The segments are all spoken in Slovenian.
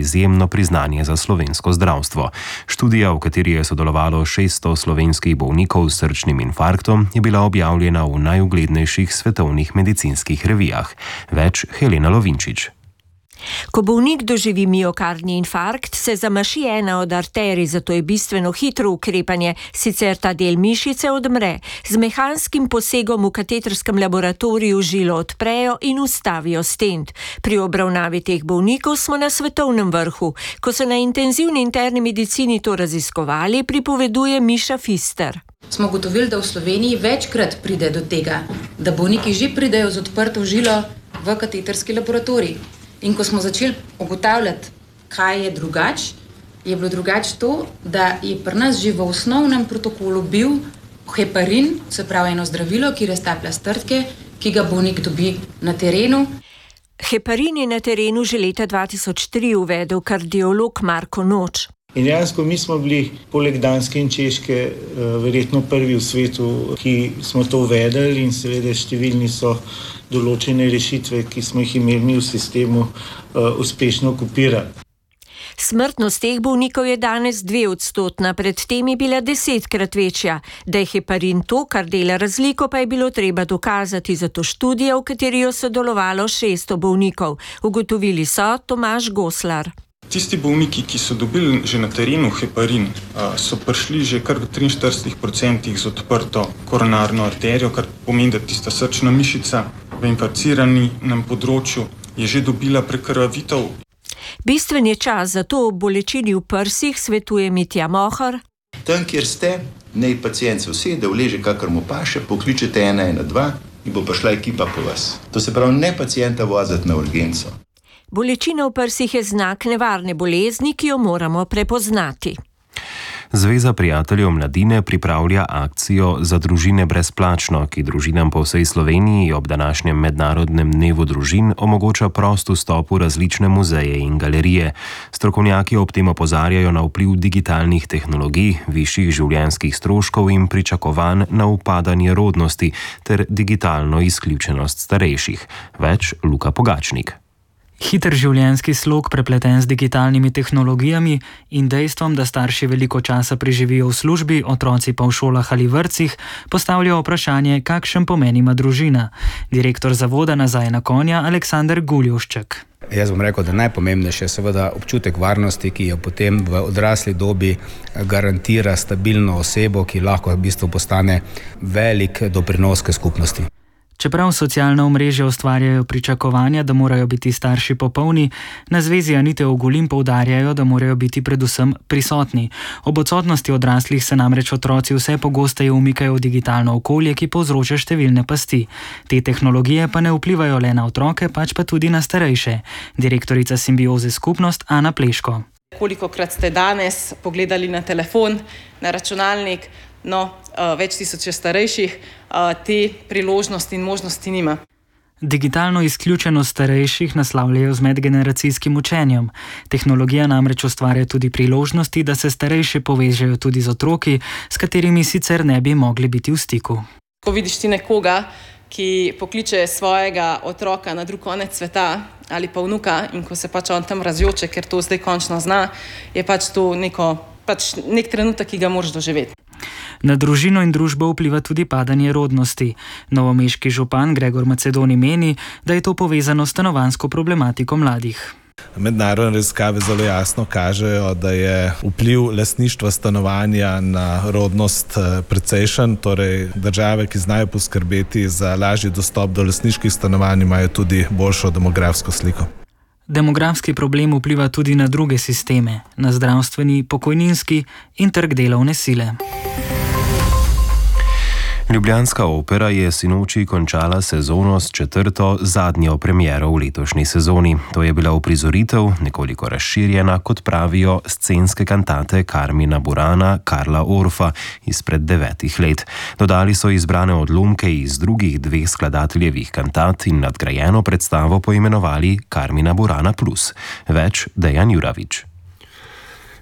izjemno priznanje za slovensko zdravstvo. Študija, v kateri je sodelovalo 600 slovenskih bolnikov s srčnim infarktom, je bila objavljena v najuglednejših svetovnih medicinskih revijah. Več Helena Lovinčič. Ko bolnik doživi miokardni infarkt, se zamaši ena od arterij, zato je bistveno hitro ukrepanje, sicer ta del mišice odmre. Z mehanskim posegom v katetrskem laboratoriju žilo odprejo in ustavijo stent. Pri obravnavi teh bolnikov smo na svetovnem vrhu. Ko so na intenzivni interni medicini to raziskovali, pripoveduje Miša Fister. Smo gotovili, da v Sloveniji večkrat pride do tega, da bolniki že pridejo z odprto žilo v kateterski laboratorij. In ko smo začeli ugotavljati, kaj je drugače, je bilo drugače to, da je pri nas že v osnovnem protokolu bil heparin, se pravi eno zdravilo, ki raztaplja strdke, ki ga bolnik dobi na terenu. Heparin je na terenu že leta 2003 uvedel kardiolog Marko Noč. In dejansko mi smo bili poleg Danske in Češke verjetno prvi v svetu, ki smo to uvedli, in seveda številni so določene rešitve, ki smo jih imeli mi v sistemu, uspešno kopirali. Smrtnost teh bolnikov je danes 2%, predtem je bila 10-krat večja. Da je heparin to, kar dela razliko, pa je bilo treba dokazati, zato študija, v kateri je sodelovalo 600 bolnikov. Ugotovili so Tomaž Goslar. Tisti bolniki, ki so dobili že na terenu heparin, so prišli že kar v 43% z odprto koronarno arterijo, kar pomeni, da tista srčna mišica v infarciranem področju je že dobila prekrvavitev. Bistven je čas, zato ob bolečini v prsih svetuje Mitja Mohar. Tam, kjer ste, naj pacient se usede, vleže, kakor mu paše, pokličete 112 in bo prišla ekipa po vas. To se pravi, ne pacienta voziti na urgenco. Bolečina v prsih je znak nevarne bolezni, ki jo moramo prepoznati. Zveza prijateljev mladine pripravlja akcijo Za družine brezplačno, ki družinam po vsej Sloveniji ob današnjem mednarodnem dnevu družin omogoča prost vstop v različne muzeje in galerije. Strokovnjaki ob tem opozarjajo na vpliv digitalnih tehnologij, višjih življenjskih stroškov in pričakovanj na upadanje rodnosti ter digitalno izključenost starejših. Več Luka Pogačnik. Hiter življenjski slog, prepleten z digitalnimi tehnologijami in dejstvom, da starši veliko časa preživijo v službi, otroci pa v šolah ali vrtcih, postavljajo vprašanje, kakšen pomen ima družina. Direktor zavoda Nazaj na konja Aleksander Guljošček. Jaz bom rekel, da najpomembnejše je seveda občutek varnosti, ki jo potem v odrasli dobi garantira stabilno osebo, ki lahko v bistvu postane velik doprinos k skupnosti. Čeprav socialna omrežja ustvarjajo pričakovanja, da morajo biti starši popolni, na zvezi Anite Ogulin poudarjajo, da morajo biti predvsem prisotni. Ob odsotnosti odraslih se namreč otroci vse pogosteje umikajo v digitalno okolje, ki povzroča številne pasti. Te tehnologije pa ne vplivajo le na otroke, pač pa tudi na starejše. Direktorica Simbioze skupnost Ana Pleško. Kolikokrat ste danes pogledali na telefon, na računalnik, več tisoče starejših, te priložnosti in možnosti nima. Digitalno izključenost starejših naslavljajo z medgeneracijskim učenjem. Tehnologija namreč ustvarja tudi priložnosti, da se starejši povežejo tudi z otroki, s katerimi sicer ne bi mogli biti v stiku. Ko vidiš ti nekoga, ki pokliče svojega otroka na drug konec sveta ali pa vnuka, in ko se pač on tam razjoče, ker to zdaj končno zna, je pač to nek trenutek, ki ga moraš doživeti. Na družino in družbo vpliva tudi padanje rodnosti. Novomeški župan Gregor Macedoni meni, da je to povezano s stanovanjsko problematiko mladih. Mednarodne raziskave zelo jasno kažejo, da je vpliv lastništva stanovanja na rodnost precejšen, torej države, ki znajo poskrbeti za lažji dostop do lastniških stanovanj, imajo tudi boljšo demografsko sliko. Demografski problem vpliva tudi na druge sisteme, na zdravstveni, pokojninski in trg delovne sile. Ljubljanska opera je sinoči končala sezono s 4. zadnjo premiero v letošnji sezoni. To je bila uprizoritev, nekoliko razširjena, kot pravijo, scenske kantate Carmina Burana, Karla Orfa izpred 9 let. Dodali so izbrane odlomke iz drugih 2 skladateljevih kantat in nadgrajeno predstavo poimenovali Carmina Burana Plus. Več Dejan Juravič.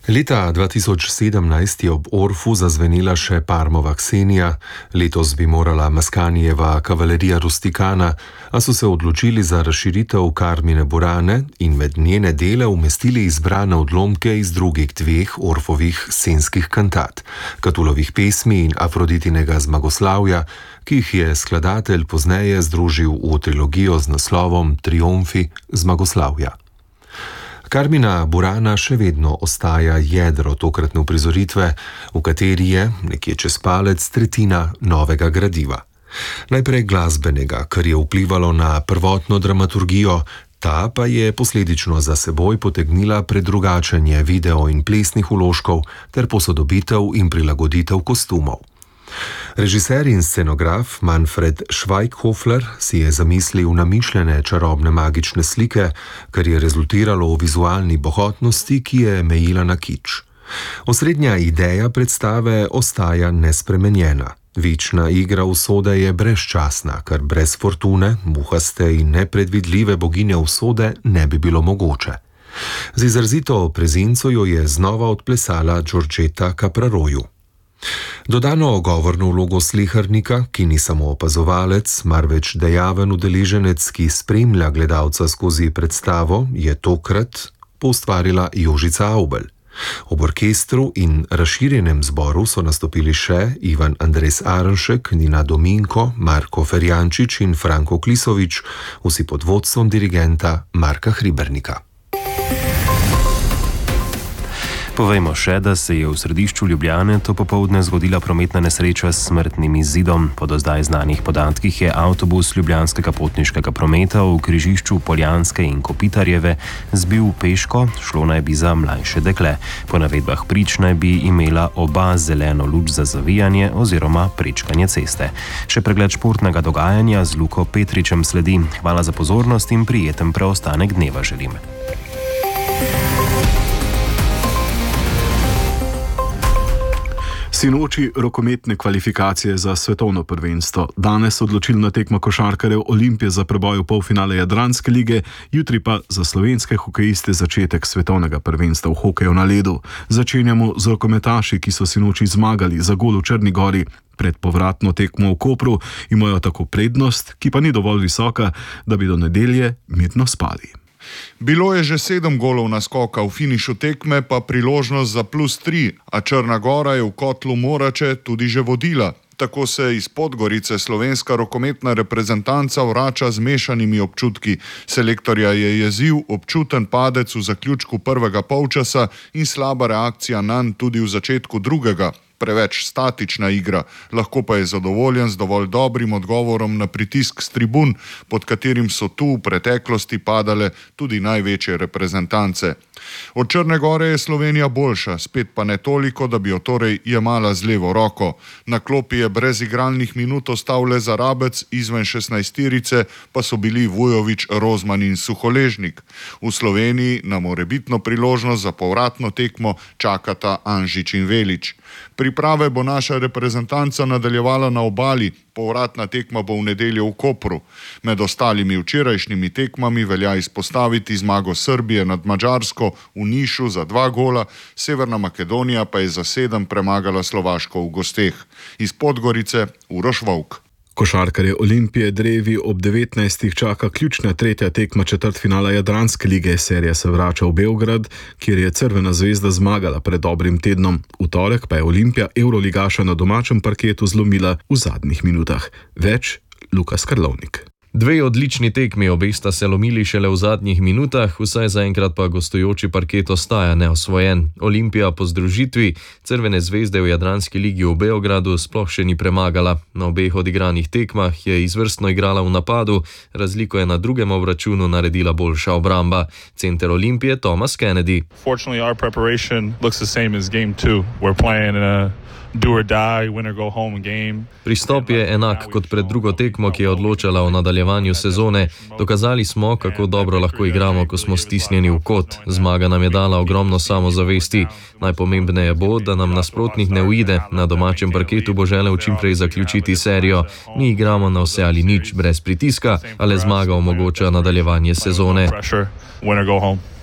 Leta 2017 je ob Orfu zazvenela še Parmova Ksenija, letos bi morala Maskanijeva Kavalerija Rustikana, a so se odločili za razširitev Carmine Burane in med njene dele umestili izbrane odlomke iz drugih dveh Orfovih scenskih kantat, Katulovih pesmi in Afroditinega Zmagoslavja, ki jih je skladatelj pozneje združil v trilogijo z naslovom Triumfi Zmagoslavja. Carmina Burana še vedno ostaja jedro tokratne uprizoritve, v kateri je, nekje čez palec, tretjina novega gradiva. Najprej glasbenega, kar je vplivalo na prvotno dramaturgijo, ta pa je posledično za seboj potegnila predrugačenje video in plesnih vložkov ter posodobitev in prilagoditev kostumov. Režiser in scenograf Manfred Schweighöfer si je zamislil namišljene čarobne magične slike, kar je rezultiralo v vizualni bohotnosti, ki je mejila na kič. Osrednja ideja predstave ostaja nespremenjena. Večna igra usode je brezčasna, kar brez fortune, muhaste in nepredvidljive boginje usode ne bi bilo mogoče. Z izrazito prezenco jo je znova odplesala Giorgetta Capraroju. Dodano govorno vlogo slehernika, ki ni samo opazovalec, marveč dejaven udeleženec, ki spremlja gledalca skozi predstavo, je tokrat poustvarila Jožica Aubel. Ob orkestru in razširjenem zboru so nastopili še Ivan Andres Arenšek, Nina Dominko, Marko Ferjančič in Franko Klisovič, vsi pod vodstvom dirigenta Marka Hribernika. Povejmo še, da se je v središču Ljubljane to popoldne zgodila prometna nesreča s smrtnim izidom. Po do zdaj znanih podatkih je avtobus ljubljanskega potniškega prometa v križišču Poljanske in Kopitarjeve zbil peško, šlo naj bi za mlajše dekle. Po navedbah prič naj bi imela oba zeleno luč za zavijanje oziroma prečkanje ceste. Še pregled športnega dogajanja z Luko Petričem sledi. Hvala za pozornost in prijeten preostanek dneva želim. Sinoči rokometne kvalifikacije za svetovno prvenstvo. Danes odločilna tekma košarkarjev Olimpije za preboj v polfinale Jadranske lige, jutri pa za slovenske hokejiste začetek svetovnega prvenstva v hokeju na ledu. Začenjamo z rokometaši, ki so sinoči zmagali za gol v Črni Gori. Pred povratno tekmo v Kopru imajo tako prednost, ki pa ni dovolj visoka, da bi do nedelje mirno spali. Bilo je že 7 golov naskoka, v finišu tekme pa priložnost za +3, a Črna Gora je v kotlu Morače tudi že vodila. Tako se iz Podgorice slovenska rokometna reprezentanca vrača z mešanimi občutki. Selektorja je jezil občuten padec v zaključku prvega polčasa in slaba reakcija nanj tudi v začetku drugega. Preveč statična igra, lahko pa je zadovoljen z dovolj dobrim odgovorom na pritisk s tribun, pod katerim so tu v preteklosti padale tudi največje reprezentance. Od Črne Gore je Slovenija boljša, spet pa ne toliko, da bi jo torej jemala z levo roko. Na klopi je brez igralnih minut ostal le Zarabec, izven 16-terice pa so bili Vujović, Rozman in Suholežnik. V Sloveniji na morebitno priložnost za povratno tekmo čakata Anžič in Velič. Priprave bo naša reprezentanca nadaljevala na Obali, povratna tekma bo v nedeljo v Kopru. Med ostalimi včerajšnjimi tekmami velja izpostaviti zmago Srbije nad Madžarsko v Nišu za 2 gola, Severna Makedonija pa je za 7 premagala Slovaško v gosteh. Iz Podgorice Uroš Vovk. Košarkarje Olimpije drevi ob 19. čaka ključna tretja tekma četrtfinala Jadranske lige. Serija se vrača v Beograd, kjer je Crvena zvezda zmagala pred dobrim tednom. V torek pa je Olimpija evroligaša na domačem parketu zlomila v zadnjih minutah. Več Lukas Karlovnik. 2 odlični tekmi, obe sta se lomili šele v zadnjih minutah, vsaj zaenkrat pa gostujoči parket ostaja neosvojen. Olimpija po združitvi Crvene zvezde v Jadranski ligi v Beogradu sploh še ni premagala. Na obeh odigranih tekmah je izvrstno igrala v napadu, razliko je na drugem obračunu naredila boljša obramba. Center Olimpije Thomas Kennedy. Fortunately our preparation looks the same as game 2. We're playing do or die, win or go home game. Pristop je enak kot pred drugo tekmo, ki je odločala o nadaljevanju sezone. Dokazali smo, kako dobro lahko igramo, ko smo stisnjeni v kot. Zmaga nam je dala ogromno samozavesti. Najpomembneje bo, da nam nasprotnik ne uide. Na domačem parketu bo želel čimprej zaključiti serijo. Mi igramo na vse ali nič, brez pritiska, ale zmaga omogoča nadaljevanje sezone.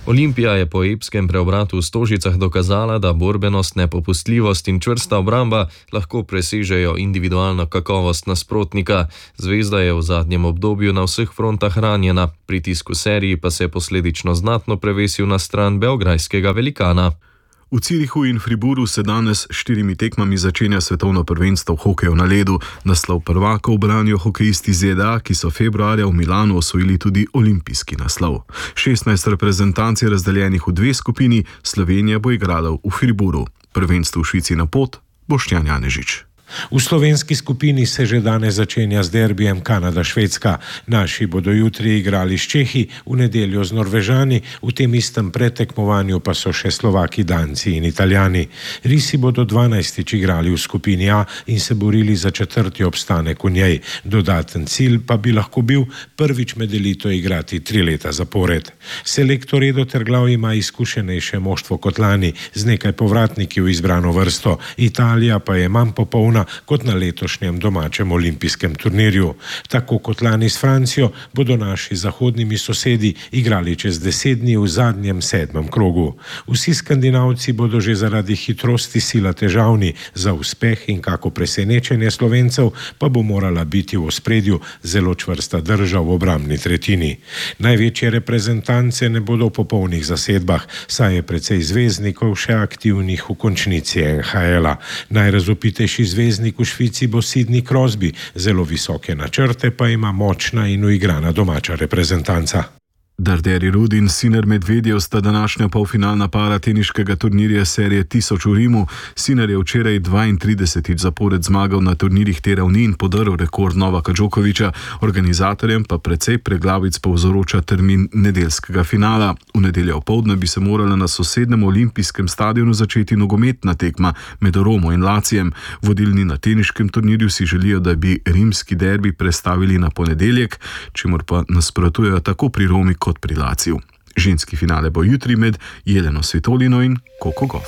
Olimpija je po epskem preobratu v Stožicah dokazala, da borbenost, nepopustljivost in čvrsta obramba lahko presežejo individualno kakovost nasprotnika. Zvezda je v zadnjem obdobju na vseh frontah ranjena, pritisk v seriji pa se je posledično znatno prevesil na stran beograjskega velikana. V Zürichu in Fribourgu se danes s 4 tekmami začenja svetovno prvenstvo v hokeju na ledu. Naslov prvakov branijo hokejisti ZDA, ki so februarja v Milanu osvojili tudi olimpijski naslov. 16 reprezentanc je razdeljenih v 2 skupini, Slovenija bo igrala v Fribourgu. Prvenstvo v Švici na pot, Boštjan Janežič. V slovenski skupini se že danes začenja z derbijem Kanada-Švedska. Naši bodo jutri igrali s Čehi, v nedeljo z Norvežani, v tem istem pretekmovanju pa so še Slovaki, Danci in Italijani. Risi bodo 12. igrali v skupini A in se borili za 4. obstanek v njej. Dodaten cilj pa bi lahko bil prvič med elito igrati 3 leta zapored. Selektor Edo Terglav ima izkušenejše moštvo kot lani, z nekaj povratniki v izbrano vrsto. Italija pa je manj popolna kot na letošnjem domačem olimpijskem turnirju. Tako kot lani s Francijo bodo naši zahodnimi sosedi igrali čez 10 dni v zadnjem 7. krogu. Vsi Skandinavci bodo že zaradi hitrosti sila težavni, za uspeh in kako presenečenje Slovencev pa bo morala biti v ospredju zelo čvrsta drža v obrambni tretjini. Največje reprezentance ne bodo v popolnih zasedbah, saj je precej zvezdnikov še aktivnih v končnici NHL-a. Najrazvpitejši zvezdnik v Švici bo Sidney Crosby, zelo visoke načrte pa ima močna in uigrana domača reprezentanca. Darderi Rud in Sinner Medvedjev sta današnja polfinalna para teniškega turnirja serije 1000 v Rimu. Sinner je včeraj 32. zapored zmagal na turnirjih te ravni in podaril rekord Novaka Djokoviča, organizatorjem pa precej preglavic povzroča termin nedeljskega finala. V nedeljo opoldne bi se morala na sosednjem olimpijskem stadionu začeti nogometna tekma med Romo in Lacijem. Vodilni na teniškem turnirju si želijo, da bi rimski derbi prestavili na ponedeljek, čemur pa nasprotujejo tako pri Romi kot pri Laciju. Ženski finale bo jutri med Jeleno Svitolino in Coco Gauff.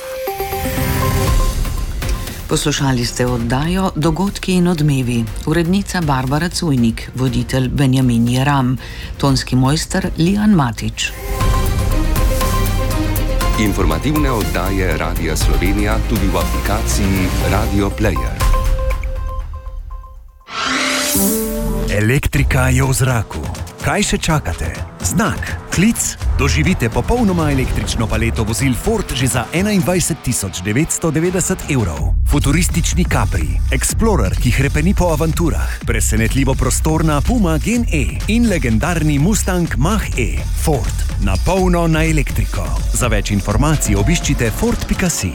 Poslušali ste oddajo Dogodki in odmevi. Urednica Barbara Cujnik, voditelj Benjamin Jeram, tonski mojster Lijan Matič. Informativne oddaje Radia Slovenija tudi v aplikaciji Radio Player. Elektrika je v zraku. Kaj še čakate? Znak, klic, doživite popolnoma električno paleto vozil Ford že za 21.990 evrov. Futuristični Capri, Explorer, ki hrepeni po avanturah, presenetljivo prostorna Puma Gen E in legendarni Mustang Mach-E. Ford, na polno na elektriko. Za več informacij obiščite Ford.si.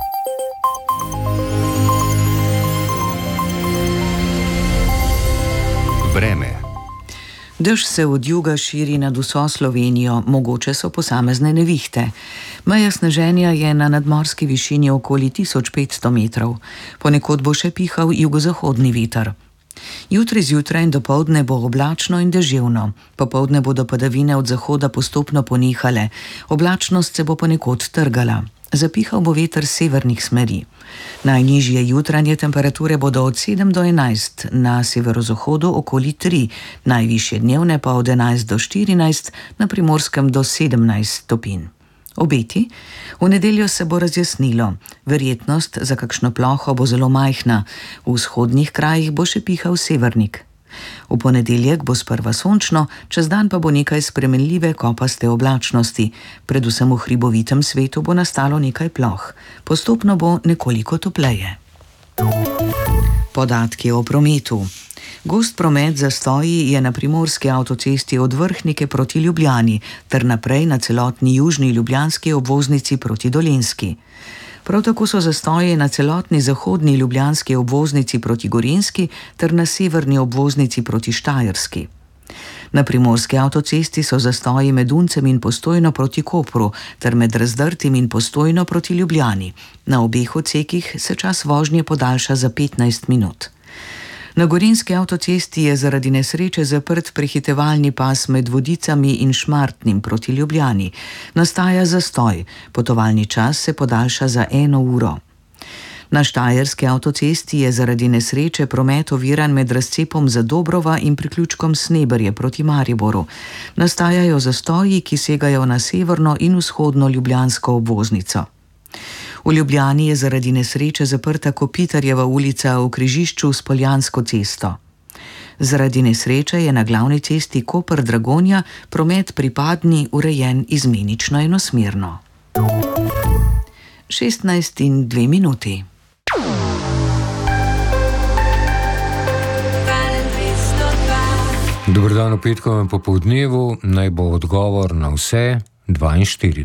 Vreme. Dež se od juga širi nad vso Slovenijo, mogoče so posamezne nevihte. Meja sneženja je na nadmorski višini okoli 1500 metrov. Ponekod bo še pihal jugozahodni veter. Jutri zjutraj in dopoldne bo oblačno in deževno. Popoldne bodo padavine od zahoda postopno ponehale. Oblačnost se bo ponekod trgala. Zapihal bo veter severnih smeri. Najnižje jutranje temperature bodo od 7 do 11, na severozahodu okoli 3, najvišje dnevne pa od 11 do 14, na Primorskem do 17 stopinj. Obeti? V nedeljo se bo razjasnilo. Verjetnost za kakšno ploho bo zelo majhna. V vzhodnih krajih bo še pihal severnik. V ponedeljek bo sprva sončno, čez dan pa bo nekaj spremenljive kopaste oblačnosti. Predvsem v hribovitem svetu bo nastalo nekaj ploh. Postopno bo nekoliko topleje. Podatki o prometu. Gost promet zastoji je na primorski avtocesti od Vrhnike proti Ljubljani ter naprej na celotni južni ljubljanski obvoznici proti Dolenjski. Prav tako so zastoji na celotni zahodni ljubljanski obvoznici proti Gorenjski ter na severni obvoznici proti Štajerski. Na primorski avtocesti so zastoji med Uncem in Postojno proti Kopru ter med Razdrtim in Postojno proti Ljubljani. Na obeh odsekih se čas vožnje podaljša za 15 minut. Na gorenjski avtocesti je zaradi nesreče zaprt prehitevalni pas med Vodicami in Šmartnim proti Ljubljani. Nastaja zastoj, potovalni čas se podaljša za 1 uro. Na Štajerski avtocesti je zaradi nesreče promet oviran med razcepom Zadobrova in priključkom Sneberje proti Mariboru. Nastajajo zastoji, ki segajo na severno in vzhodno ljubljansko obvoznico. V Ljubljani je zaradi nesreče zaprta Kopitarjeva ulica v križišču s Poljansko cesto. Zaradi nesreče je na glavni cesti Koper-Dragonja promet pripadni urejen izmenično enosmerno. 16:02. Dober dan v petkovem popoldnevu, naj bo odgovor na vse 42.